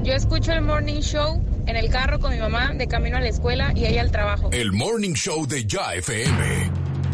Yo escucho el Morning Show en el carro con mi mamá de camino a la escuela y ella al trabajo. El Morning Show de Ya FM.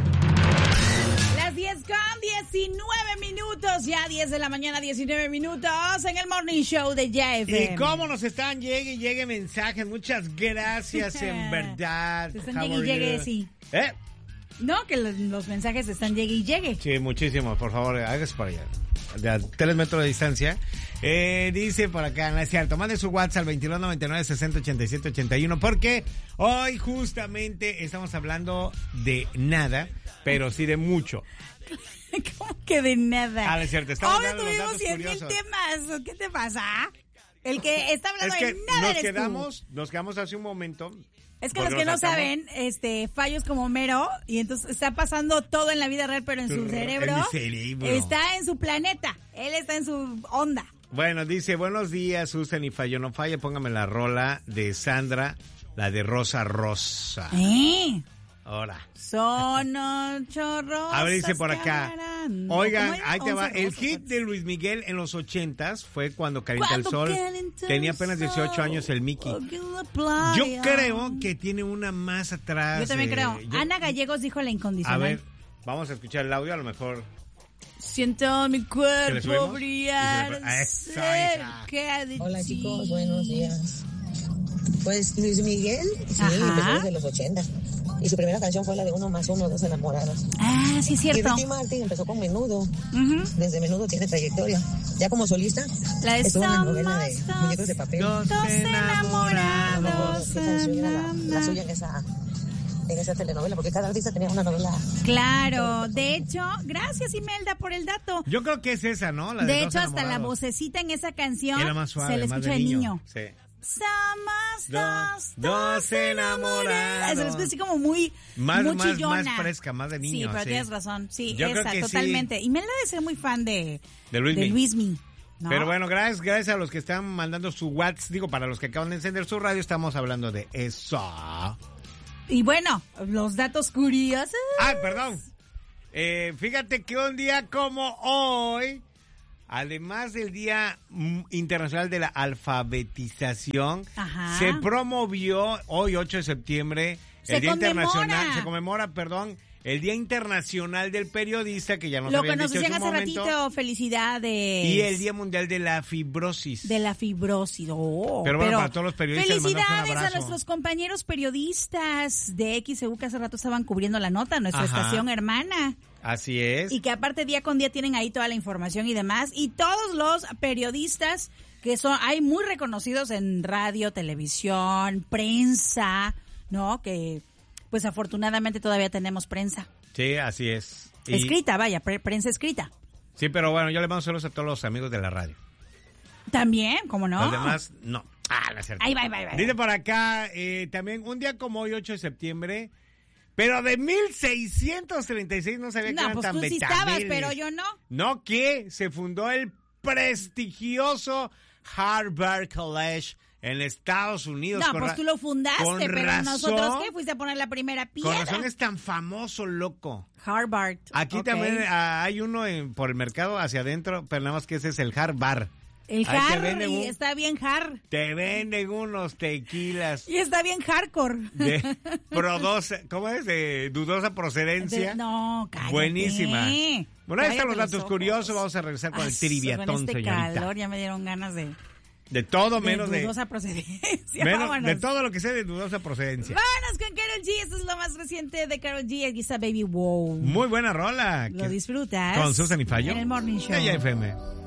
Las 10:19 minutos, ya 10 de la mañana, 19 minutos en el Morning Show de Ya FM. ¿Y cómo nos están? Llegue mensajes. Muchas gracias, en verdad. Se están llegue, sí. No, que los mensajes están llegue. Sí, muchísimo. Por favor, hágase para allá. De a 3 metros de distancia. Dice por acá, no es cierto, mande su WhatsApp al 2299-608781 porque hoy justamente estamos hablando de nada, pero sí de mucho. ¿Cómo que de nada? Ah, no es cierto, estamos ahora hablando de los tuvimos datos 100,000 curiosos. temas. ¿Qué te pasa? El que está hablando Es que de nada eres nos quedamos hace un momento. Es que los que no saben, fallos como Mero, y entonces está pasando todo en la vida real, pero en su cerebro. En mi cerebro. Está en su planeta. Él está en su onda. Bueno, dice, buenos días, Susan y Fallo no falla, póngame la rola de Sandra, la de Rosa Rosa. Ahora. Son 8 rosas. A ver, dice por acá. Oigan, ahí te va. El hit pues. de Luis Miguel en los 80s fue Cuando Calienta el Sol. Tenía apenas 18 años el Mickey. Yo creo que tiene una más atrás. Yo también creo. Ana Gallegos dijo La Incondicional. A ver, vamos a escuchar el audio, a lo mejor. Siento mi cuerpo brillar cerca de Hola ti. chicos, buenos días. Pues Luis Miguel, sí, empezó desde los 80. Y su primera canción fue la de 1 más 1, 2 enamorados. Ah, sí, es cierto. Y Ricky Martin empezó con Menudo. Desde Menudo tiene trayectoria. Ya como solista, estuvo en la novela de Muñecos de Papel. Dos enamorados. ¿Qué canción era la suya en esa telenovela? Porque cada artista tenía una novela. Claro, de hecho, gracias Imelda por el dato. Yo creo que es esa, ¿no? La de Dos hecho, hasta la enamorados. vocecita en esa canción Era más suave, se le más escucha de al niño. Sí. Somos dos enamorados. Se le escucha así como muy chillona. Más fresca, más de niño. Sí, pero tienes razón. Sí, yo creo que totalmente. sí. Imelda debe ser muy fan de Luismi. Luismi, ¿no? Pero bueno, gracias a los que están mandando su WhatsApp. Digo, para los que acaban de encender su radio, estamos hablando de eso. Y bueno, los datos curiosos. Ay, perdón. Fíjate que un día como hoy, además del Día Internacional de la Alfabetización, se promovió hoy 8 de septiembre el Día Internacional, el Día Internacional del Periodista, que ya nos habían dicho en su momento. Lo que nos decían hace ratito, felicidades. Y el Día Mundial de la Fibrosis. Pero bueno, para todos los periodistas, felicidades a nuestros compañeros periodistas de XEU que hace rato estaban cubriendo la nota, nuestra estación hermana. Así es. Y que aparte día con día tienen ahí toda la información y demás. Y todos los periodistas que hay muy reconocidos en radio, televisión, prensa, ¿no? Que pues afortunadamente todavía tenemos prensa. Sí, así es. Escrita, vaya, prensa escrita. Sí, pero bueno, yo le mando saludos a todos los amigos de la radio. También, ¿cómo no? Los demás, no. No es cierto. Ahí va. Dice por acá, también un día como hoy, 8 de septiembre, pero de 1636 no sabía que eran tan pues tú sí estabas, pero yo no. No, que se fundó el prestigioso Harvard College en Estados Unidos. No, pues tú lo fundaste, pero razón, nosotros, ¿qué? Fuiste a poner la primera piedra. Con razón es tan famoso, loco. Harvard. Aquí también hay uno por el mercado hacia adentro, pero nada más que ese es el Harvard. El Harry, está bien Te venden unos tequilas. Y está bien hardcore. ¿Cómo es? De dudosa procedencia. No, cállate. Buenísima. Bueno, ahí están los datos curiosos. Vamos a regresar con el triviatón, con este señorita. Calor, ya me dieron ganas de todo menos de dudosa procedencia. De todo lo que sea de dudosa procedencia. Vámonos con Karol G. Esto es lo más reciente de Karol G. Aquí está Baby Wow. Muy buena rola. Lo disfrutas. Con Susan y Fallo. En el Morning Show. Ya FM.